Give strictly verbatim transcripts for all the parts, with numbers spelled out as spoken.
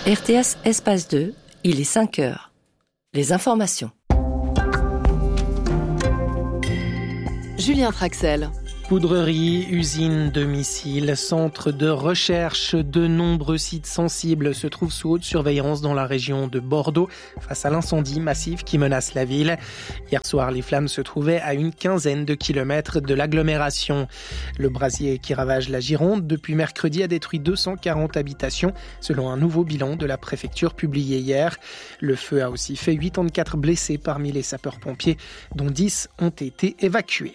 R T S Espace deux, il est cinq heures. Les informations. Julien Traxel. Poudrerie, usines de missiles, centre de recherche, de nombreux sites sensibles se trouvent sous haute surveillance dans la région de Bordeaux face à l'incendie massif qui menace la ville. Hier soir, les flammes se trouvaient à une quinzaine de kilomètres de l'agglomération. Le brasier qui ravage la Gironde depuis mercredi a détruit deux cent quarante habitations selon un nouveau bilan de la préfecture publié hier. Le feu a aussi fait quatre-vingt-quatre blessés parmi les sapeurs-pompiers, dont dix ont été évacués.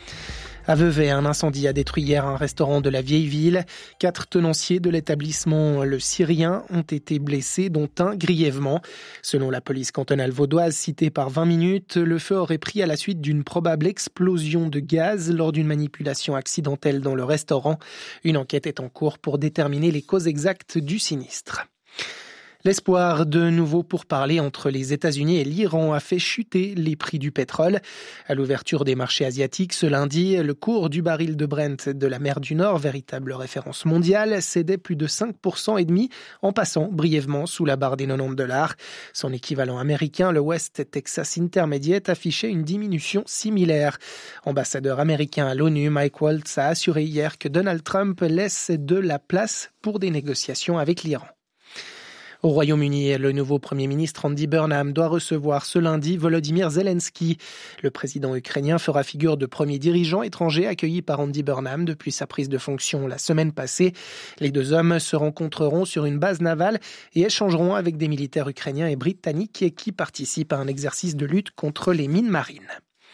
À Vevey, un incendie a détruit hier un restaurant de la vieille ville. Quatre tenanciers de l'établissement Le Syrien ont été blessés, dont un grièvement. Selon la police cantonale vaudoise citée par vingt minutes, le feu aurait pris à la suite d'une probable explosion de gaz lors d'une manipulation accidentelle dans le restaurant. Une enquête est en cours pour déterminer les causes exactes du sinistre. L'espoir de nouveaux pourparlers entre les États-Unis et l'Iran a fait chuter les prix du pétrole. À l'ouverture des marchés asiatiques ce lundi, le cours du baril de Brent de la mer du Nord, véritable référence mondiale, cédait plus de cinq pour cent et demi en passant brièvement sous la barre des quatre-vingt-dix dollars. Son équivalent américain, le West Texas Intermediate, affichait une diminution similaire. Ambassadeur américain à l'ONU, Mike Waltz a assuré hier que Donald Trump laisse de la place pour des négociations avec l'Iran. Au Royaume-Uni, le nouveau Premier ministre Andy Burnham doit recevoir ce lundi Volodymyr Zelensky. Le président ukrainien fera figure de premier dirigeant étranger accueilli par Andy Burnham depuis sa prise de fonction la semaine passée. Les deux hommes se rencontreront sur une base navale et échangeront avec des militaires ukrainiens et britanniques qui participent à un exercice de lutte contre les mines marines.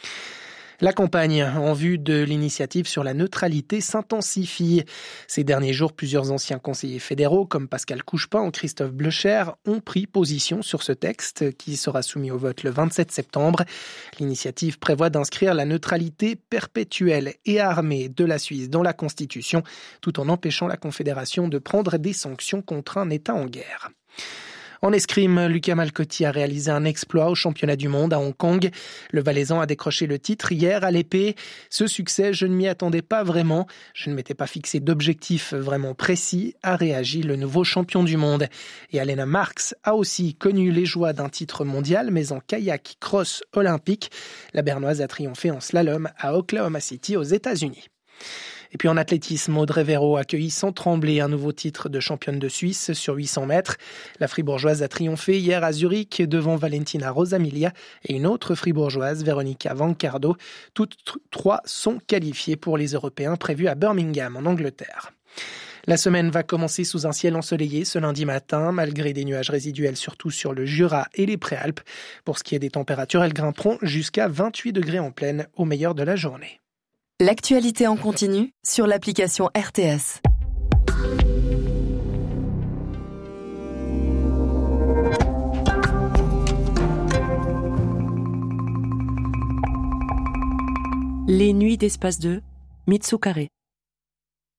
La campagne en vue de l'initiative sur la neutralité s'intensifie. Ces derniers jours, plusieurs anciens conseillers fédéraux, comme Pascal Couchepin ou Christophe Blecher, ont pris position sur ce texte qui sera soumis au vote le vingt-sept septembre. L'initiative prévoit d'inscrire la neutralité perpétuelle et armée de la Suisse dans la Constitution, tout en empêchant la Confédération de prendre des sanctions contre un État en guerre. En escrime, Lucas Malcotti a réalisé un exploit au championnat du monde à Hong Kong. Le Valaisan a décroché le titre hier à l'épée. Ce succès, je ne m'y attendais pas vraiment. Je ne m'étais pas fixé d'objectif vraiment précis, a réagi le nouveau champion du monde. Et Alena Marks a aussi connu les joies d'un titre mondial, mais en kayak cross olympique. La Bernoise a triomphé en slalom à Oklahoma City aux États-Unis. Et puis en athlétisme, Audrey Véro accueillit sans trembler un nouveau titre de championne de Suisse sur huit cents mètres. La fribourgeoise a triomphé hier à Zurich devant Valentina Rosamilia et une autre fribourgeoise, Veronica Vancardo. Toutes trois sont qualifiées pour les Européens prévus à Birmingham en Angleterre. La semaine va commencer sous un ciel ensoleillé ce lundi matin, malgré des nuages résiduels surtout sur le Jura et les Préalpes. Pour ce qui est des températures, elles grimperont jusqu'à vingt-huit degrés en pleine au meilleur de la journée. L'actualité en continu sur l'application R T S. Les nuits d'Espace deux, Mitsukare.